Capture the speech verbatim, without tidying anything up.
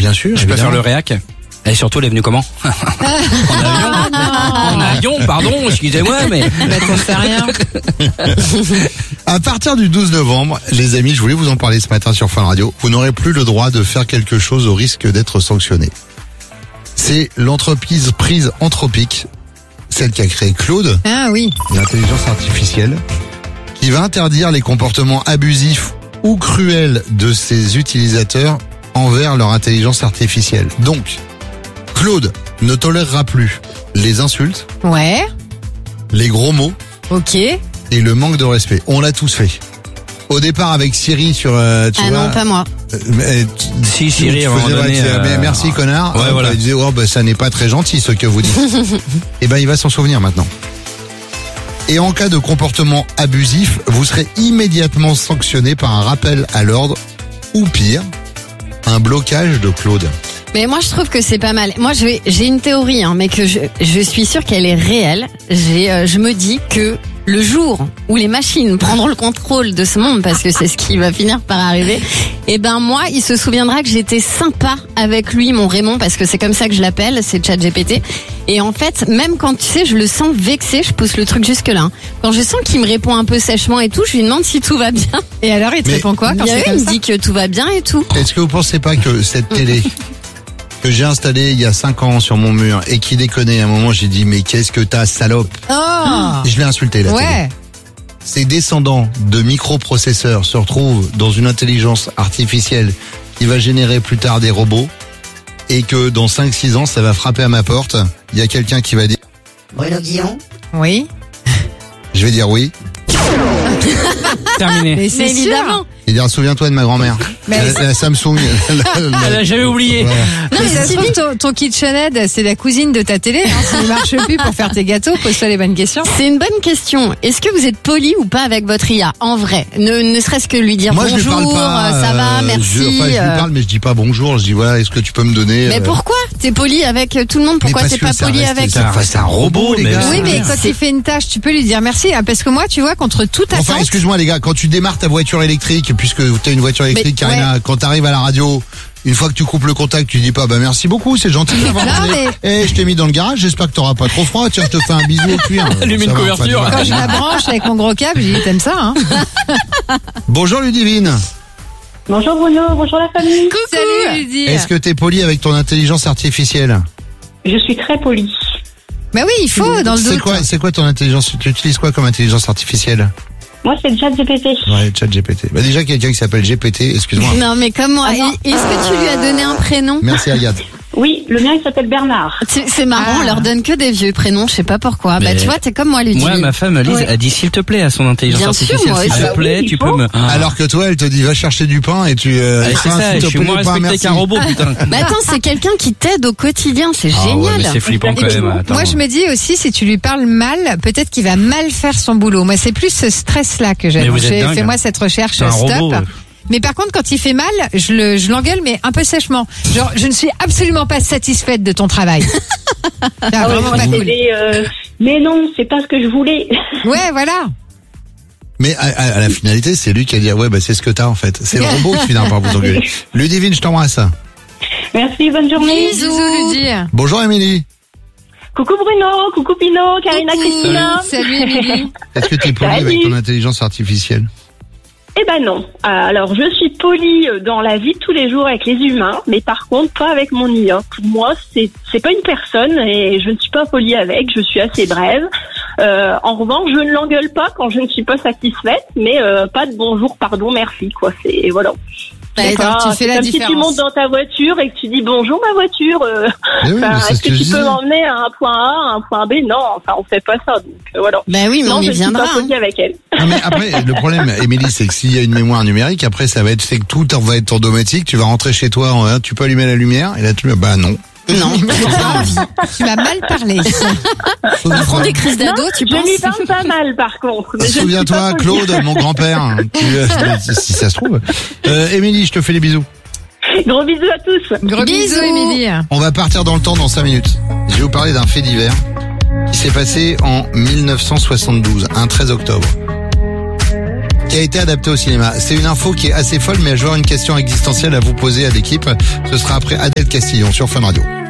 Bien sûr. Je peux faire le réac. Et surtout, elle est venue comment? En avion. En avion, pardon, excusez-moi, mais. Bah, t'en sais rien. À partir du douze novembre, les amis, je voulais vous en parler ce matin sur Fun Radio. Vous n'aurez plus le droit de faire quelque chose au risque d'être sanctionné. C'est l'entreprise prise Anthropic, celle qui a créé Claude. Ah oui. L'intelligence artificielle, qui va interdire les comportements abusifs ou cruels de ses utilisateurs envers leur intelligence artificielle. Donc, Claude ne tolérera plus les insultes, Ouais. les gros mots Ok. et le manque de respect. On l'a tous fait. Au départ avec Siri sur... Euh, tu Ah vois, non, pas moi. euh, mais, Si, Siri, tu à un moment faisais, donné, ouais, mais euh, merci connard. ouais, Hop, voilà. Il disait, oh, bah, ça n'est pas très gentil ce que vous dites. Et ben il va s'en souvenir maintenant. Et en cas de comportement abusif, vous serez immédiatement sanctionné par un rappel à l'ordre ou pire, un blocage de Claude. Mais moi, je trouve que c'est pas mal. Moi, je vais- j'ai une théorie, hein, mais que je, je suis sûre qu'elle est réelle. J'ai, euh, je me dis que le jour où les machines prendront le contrôle de ce monde, parce que c'est ce qui va finir par arriver, eh ben moi, il se souviendra que j'étais sympa avec lui, mon Raymond, parce que c'est comme ça que je l'appelle, c'est ChatGPT. Et en fait, même quand tu sais, je le sens vexé, je pousse le truc jusque là. Quand je sens qu'il me répond un peu sèchement et tout, je lui demande si tout va bien. Et alors, il te Mais- répond quoi quand Il, c'est comme me ça? dit que tout va bien et tout. Est-ce que vous pensez pas que cette télé que j'ai installée il y a cinq ans sur mon mur et qui déconnait, à un moment j'ai dit mais qu'est-ce que t'as salope? Oh. Je l'ai insulté la télé. Ouais. Ces descendants de microprocesseurs se retrouvent dans une intelligence artificielle qui va générer plus tard des robots et que dans cinq six ans ça va frapper à ma porte. Il y a quelqu'un qui va dire Bruno Guillon. Oui. je vais dire oui. Terminé. Mais c'est Mais sûr. évidemment. Il dire souviens-toi de ma grand-mère. Mais La, la Samsung. la- la- Elle a jamais oublié. Voilà. Mais mais ça se Stevie- trouve, ton, ton KitchenAid, c'est la cousine de ta télé. Hein. S'il marche plus pour faire tes gâteaux, pose-toi les bonnes questions. C'est une bonne question. Est-ce que vous êtes poli ou pas avec votre I A en vrai? Ne, ne serait-ce que lui dire Moi je lui bonjour, parle pas. euh, ça va, euh, merci. Je, enfin, je lui euh. parle mais je dis pas bonjour. Je dis voilà est-ce que tu peux me donner. Mais euh, pourquoi t'es poli avec tout le monde? Pourquoi mais t'es parce pas que ça poli reste- avec ça- enfin, c'est un robot les mais gars. Oui, mais bien. quand il fait une tâche, tu peux lui dire merci. Hein, parce que moi, tu vois, contre toute attente. Enfin, excuse-moi les gars, quand tu démarres ta voiture électrique, puisque tu as une voiture électrique, Mais, Karina, quand tu arrives à la radio, une fois que tu coupes le contact, tu dis pas bah merci beaucoup, c'est gentil d'avoir Non, donné. Eh, je t'ai mis dans le garage, j'espère que t'auras pas trop froid, tiens, je te fais un bisou au cuir. Allume Ça une va, couverture. pas de mal. Quand je la branche avec mon gros câble, j'ai dit t'aimes ça, hein? Bonjour Ludivine, Bonjour Bruno, bonjour la famille. Salut, Ludie. est-ce que t'es poli avec ton intelligence artificielle? Je suis très polie. Bah oui, il faut, dans le C'est doute. quoi, c'est quoi ton intelligence, tu utilises quoi comme intelligence artificielle? Moi, c'est ChatGPT. Ouais, chat G P T. Bah déjà quelqu'un qui s'appelle G P T, excuse-moi. Non, mais comme moi. Ah non. Est-ce que tu lui as donné un prénom? Merci Agathe. Oui, le mien, il s'appelle Bernard. C'est c'est marrant, Ah. on leur donne que des vieux prénoms, je sais pas pourquoi. Mais- Bah tu vois, t'es comme moi, Ludivine. Moi, ma femme, Lise, Ouais. a dit s'il te plaît à son intelligence Bien sûr, artificielle. moi S'il aussi. te Ah bah plaît, oui, tu il peux faut. me. Alors que toi, elle te dit va chercher du pain et tu. Euh, Allez, c'est enfin, ça, s'il te je suis plaît, moins pas, respecté merci. qu'un robot, putain. Mais attends, c'est quelqu'un qui t'aide au quotidien, c'est Ah ouais, génial. mais c'est flippant quand même. Attends. Moi, je me dis aussi, si tu lui parles mal, peut-être qu'il va mal faire son boulot. Moi, c'est plus ce stress-là que j'ai. Mais Donc, vous êtes j'ai- dingue. Fais-moi cette recherche, C'est un stop. robot. Mais par contre, quand il fait mal, je le, je l'engueule, mais un peu sèchement. Genre, je ne suis absolument pas satisfaite de ton travail. Ah, Ah ouais, vraiment moi, pas c'est cool. des, euh, mais non, c'est pas ce que je voulais. Ouais, voilà. Mais à, à- à la finalité, c'est lui qui a dit ouais bah c'est ce que t'as en fait. C'est le robot qui finit par vous engueuler. Ludivine, je t'embrasse. Merci, bonne journée. Bisous, Ludie. Bonjour Émilie. Coucou Bruno, coucou Pino, Karina, Coucou. Christina. Salut, Émilie. Est-ce que tu es poli Salut. avec ton intelligence artificielle? Eh ben non. Euh, Alors, je suis polie dans la vie de tous les jours avec les humains, mais par contre, pas avec mon I A. Pour moi, c'est c'est pas une personne et je ne suis pas polie avec. Je suis assez brève. Euh, en revanche, je ne l'engueule pas quand je ne suis pas satisfaite, mais euh, pas de bonjour, pardon, merci, quoi. C'est voilà. Bah, C'est D'accord, pas- tu fais c'est la comme si tu différence. montes dans ta voiture et que tu dis bonjour ma voiture. euh, Eh oui, enfin, mais c'est est-ce ce que que, je tu disais. peux m'emmener à un point A, à un point B? Non, enfin on fait pas ça. Donc euh, voilà. Bah oui, mais non, on y je ne suis viendra. pas polie hein. avec elle. Non mais après, le problème, Émilie, c'est que s'il y a une mémoire numérique, après ça va être fait que tout va être automatique. Tu vas rentrer chez toi, hein, tu peux allumer la lumière et là tu dis bah non. Non, j'ai pas envie. Tu m'as mal parlé. Ils font des crises d'ado, Non, tu je lui penses? parle pas mal par contre. mais je ne suis Souviens-toi, pas polie. Claude, mon grand-père, hein, tu, euh, si ça se trouve. Euh, Émilie, je te fais les bisous. Gros bisous à tous. Gros bisous, Bisous. Émilie. On va partir dans le temps dans cinq minutes. Je vais vous parler d'un fait divers qui s'est passé en mille neuf cent soixante-douze, un treize octobre. qui a été adapté au cinéma. C'est une info qui est assez folle, mais je vais avoir une question existentielle à vous poser à l'équipe. Ce sera après Adèle Castillon sur Fun Radio.